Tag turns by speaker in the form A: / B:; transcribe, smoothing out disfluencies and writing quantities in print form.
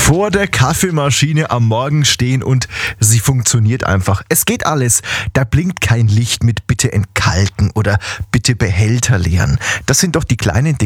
A: Vor der Kaffeemaschine am Morgen stehen und sie funktioniert einfach. Es geht alles. Da blinkt kein Licht mit bitte entkalken oder bitte Behälter leeren. Das sind doch die kleinen